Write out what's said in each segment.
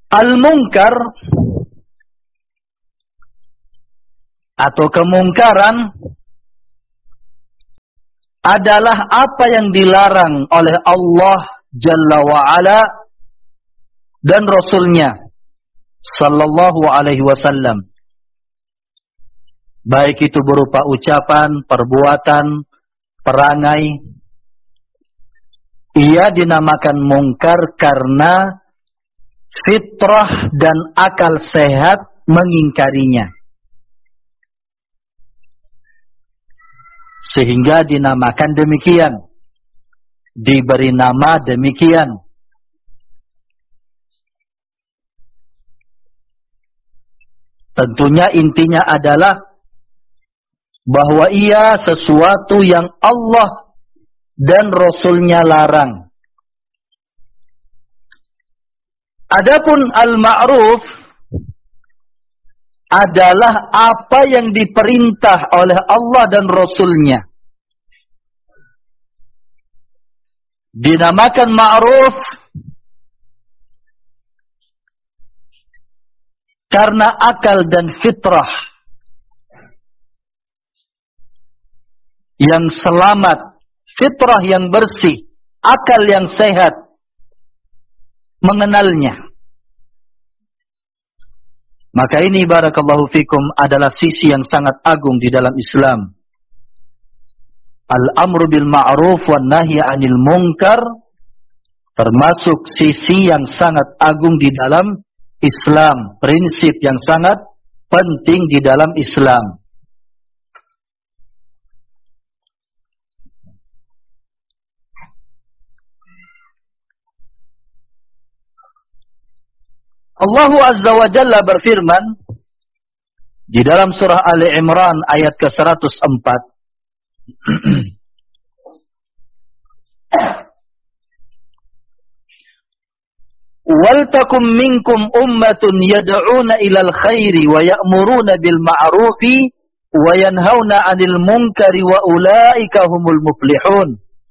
Al-munkar atau kemungkaran adalah apa yang dilarang oleh Allah Jalla wa'ala dan Rasulnya Sallallahu alaihi wasallam. Baik itu berupa ucapan, perbuatan, perangai. Ia dinamakan mungkar karena fitrah dan akal sehat mengingkarinya. Sehingga dinamakan demikian. Diberi nama demikian. Tentunya intinya adalah bahwa ia sesuatu yang Allah dan Rasulnya larang. Adapun al-ma'ruf adalah apa yang diperintah oleh Allah dan Rasulnya. Dinamakan ma'ruf karena akal dan fitrah yang selamat, fitrah yang bersih, akal yang sehat mengenalnya. Maka ini barakallahu fikum adalah sisi yang sangat agung di dalam Islam. Al-amru bil ma'ruf wan nahyi 'anil munkar termasuk sisi yang sangat agung di dalam Islam, prinsip yang sangat penting di dalam Islam. Allah Azza wa Jalla berfirman di dalam surah Ali Imran ayat ke-104. Waltakum minkum ummatun yad'una ilal khairi wa ya'muruna bil ma'rufi wa yanhauna 'anil munkari wa ulaika humul muflihun.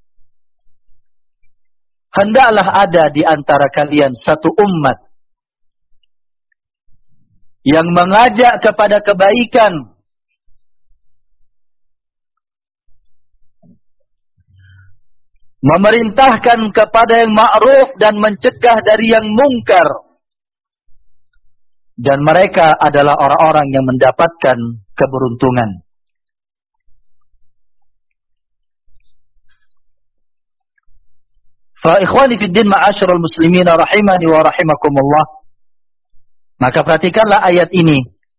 Hendaklah ada di antara kalian satu umat yang mengajak kepada kebaikan, memerintahkan kepada yang ma'ruf dan mencegah dari yang mungkar. Dan mereka adalah orang-orang yang mendapatkan keberuntungan. Fa ikhwani fid din ma'asyiral muslimin rahimani wa rahimakumullah. Maka perhatikanlah ayat ini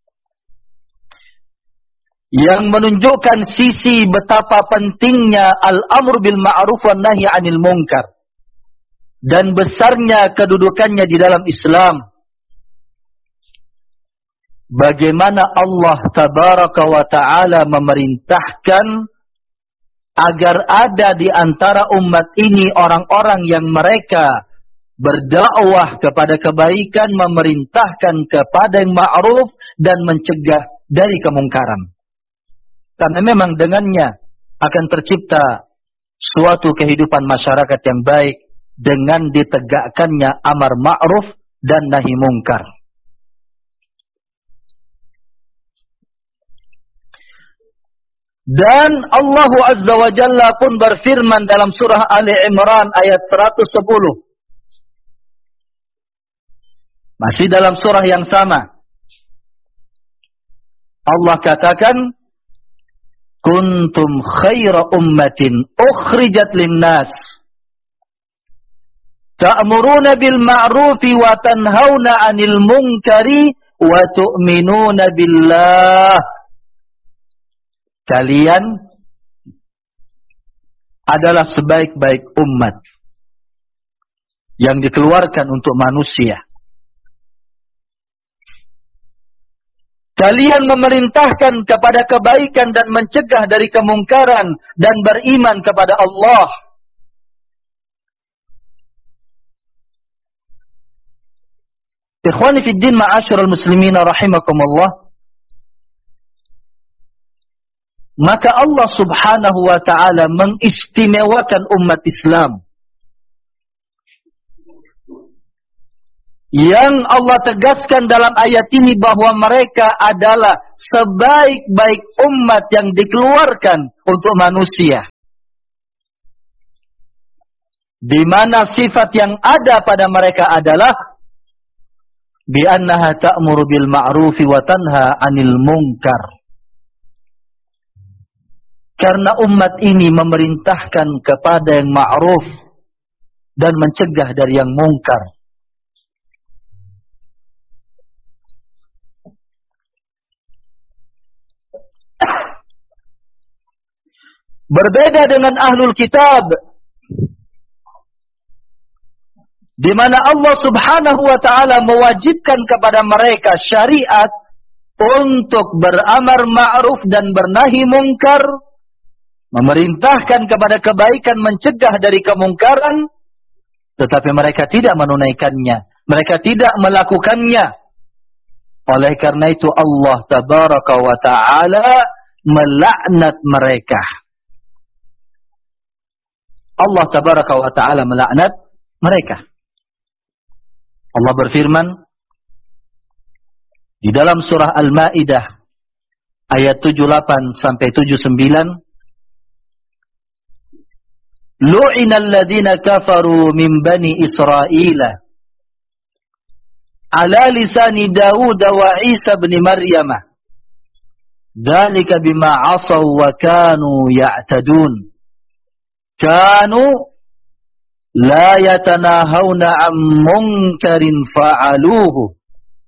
yang menunjukkan sisi betapa pentingnya al-amr bil ma'ruf wan nahy 'anil munkar dan besarnya kedudukannya di dalam Islam. Bagaimana Allah tabaraka wa ta'ala memerintahkan agar ada di antara umat ini orang-orang yang mereka berdakwah kepada kebaikan, memerintahkan kepada yang ma'ruf dan mencegah dari kemungkaran. Karena memang dengannya akan tercipta suatu kehidupan masyarakat yang baik dengan ditegakkannya amar ma'ruf dan nahi mungkar. Dan Allah Azza wa Jalla pun berfirman dalam surah Ali Imran ayat 110. Masih dalam surah yang sama. Allah katakan, kuntum khaira ummatin ukhrijat linnas ta'muruna bil ma'rufi wa tanhauna 'anil munkari wa tu'minuna billah. Kalian adalah sebaik-baik umat yang dikeluarkan untuk manusia. Kalian memerintahkan kepada kebaikan dan mencegah dari kemungkaran dan beriman kepada Allah. Ikhwani fid din ma'asyiral muslimin rahimakumullah. Maka Allah Subhanahu wa ta'ala mengistimewakan umat Islam yang Allah tegaskan dalam ayat ini bahwa mereka adalah sebaik-baik umat yang dikeluarkan untuk manusia. Di mana sifat yang ada pada mereka adalah bi annaha ta'muru bil ma'rufi wa tanha 'anil munkar. Karena umat ini memerintahkan kepada yang ma'ruf dan mencegah dari yang mungkar. Berbeda dengan ahlul kitab, di mana Allah Subhanahu wa taala mewajibkan kepada mereka syariat untuk beramar ma'ruf dan bernahi mungkar, memerintahkan kepada kebaikan, mencegah dari kemungkaran, tetapi mereka tidak menunaikannya, mereka tidak melakukannya. Oleh karena itu Allah Tabaraka wa taala melaknat mereka. Allah Tabaraka wa taala melaknat mereka. Allah berfirman di dalam surah Al-Maidah ayat 78 sampai 79, Lu'inal ladzina kafaru min bani Israila ala lisani Daud wa Isa ibn Maryam. Dzalika bima 'asaw wa kanu ya'tadun. Kanu la yatanahawna 'an munkarin fa'aluhu.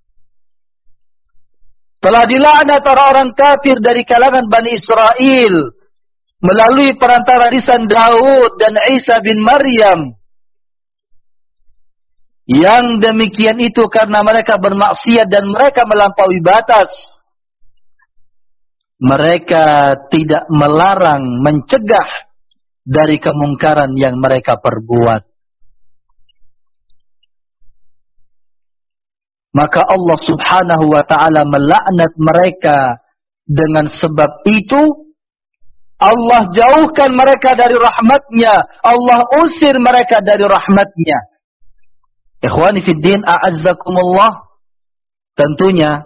Telah dilaknat orang-orang kafir dari kalangan Bani Israel melalui perantara lisan Daud dan Isa bin Maryam. Yang demikian itu karena mereka bermaksiat dan mereka melampaui batas. Mereka tidak melarang, mencegah dari kemungkaran yang mereka perbuat. Maka Allah Subhanahu wa ta'ala melaknat mereka. Dengan sebab itu Allah jauhkan mereka dari rahmatnya. Allah usir mereka dari rahmatnya. Ikhwani fiddin, a'azzakumullah. Tentunya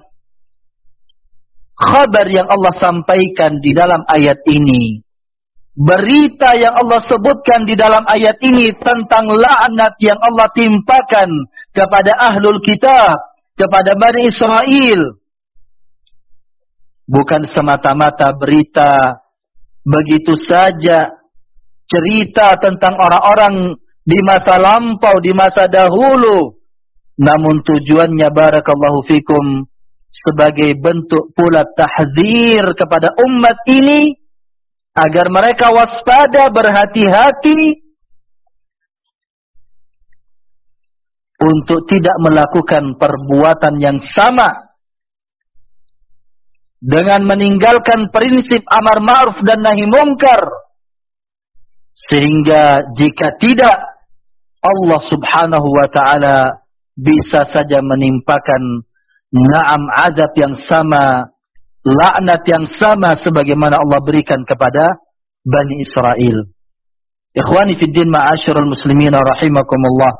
khabar yang Allah sampaikan di dalam ayat ini, berita yang Allah sebutkan di dalam ayat ini tentang laknat yang Allah timpakan kepada ahlul kitab, kepada Bani Israel, bukan semata-mata berita begitu saja, cerita tentang orang-orang di masa lampau, di masa dahulu. Namun tujuannya barakallahu fikum sebagai bentuk pula tahzir kepada umat ini agar mereka waspada, berhati-hati untuk tidak melakukan perbuatan yang sama dengan meninggalkan prinsip amar ma'ruf dan nahi mungkar. Sehingga jika tidak, Allah Subhanahu wa ta'ala bisa saja menimpakan na'am azab yang sama, laknat yang sama sebagaimana Allah berikan kepada Bani Israel. Ikhwani fiddin ma'asyiral muslimin rahimakumullah.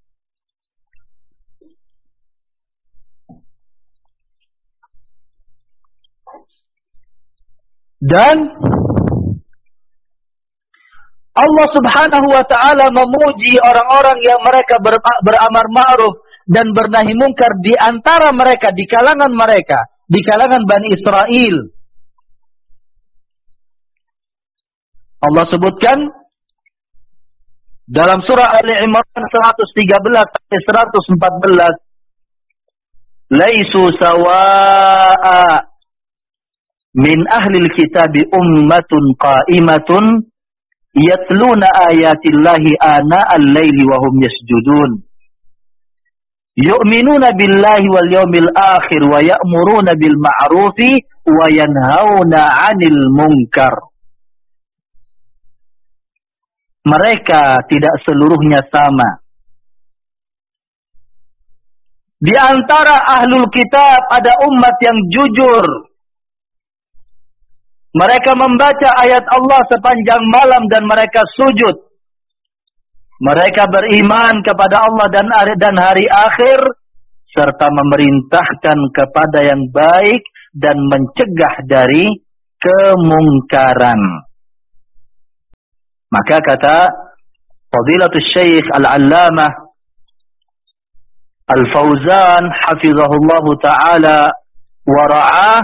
Dan Allah Subhanahu wa ta'ala memuji orang-orang yang mereka beramar ma'ruf dan bernahi mungkar di antara mereka, di kalangan mereka, di kalangan Bani Israel. Allah sebutkan dalam surah Ali Imran 113-114, Laisu sawa'a min ahlil kitabi ummatun qa'imatun yatluna ayatillahi ana al-laili wa hum yasjudun yu'minuna billahi wal yawmil akhir wa ya'muruna bil ma'rufi wa yanhauna 'anil munkar. Mereka tidak seluruhnya sama. Di antara ahlul kitab ada umat yang jujur. Mereka membaca ayat Allah sepanjang malam dan mereka sujud. Mereka beriman kepada Allah dan hari akhir serta memerintahkan kepada yang baik dan mencegah dari kemungkaran. Maka kata Fadilatul Syekh Al-Allamah Al-Fauzan hafizahullah ta'ala wa ra'ah,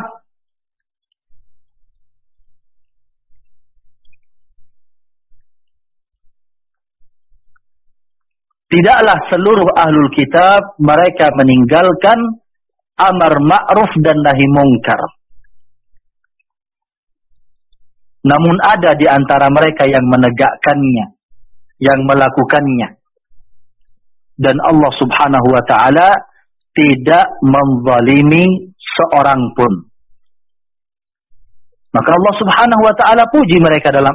tidaklah seluruh ahlul kitab mereka meninggalkan amar ma'ruf dan nahi mungkar. Namun ada di antara mereka yang menegakkannya, yang melakukannya. Dan Allah subhanahu wa ta'ala tidak menzalimi seorang pun. Maka Allah subhanahu wa ta'ala puji mereka dalam